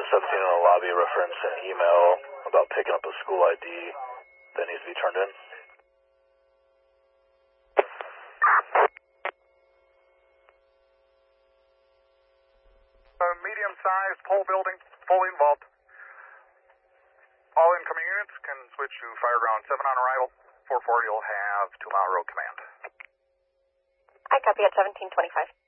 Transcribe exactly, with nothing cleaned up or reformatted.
seventeen in the lobby referenced an email about picking up a school I D that needs to be turned in. A medium-sized pole building, fully involved. All incoming units can switch to Fireground seven on arrival. four forty will have two mile road command. I copy at seventeen twenty-five.